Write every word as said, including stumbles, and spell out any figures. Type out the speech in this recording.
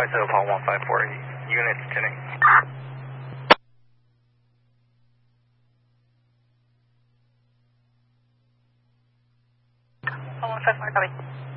five zero Paul one five four, units tuning. Paul one five four, copy.